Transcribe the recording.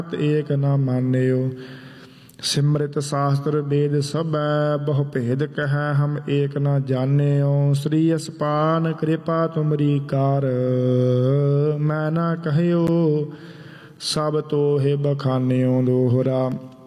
ਏਕ ਨਾ ਮਾਨਿਓ। सिमृत शास्त्र वेद सबै बहु भेद कहै हम एक न जान्यो। श्री असपान कृपा तुमरी कार मैं न कहयो सब तोहे बखान्यो। दोहरा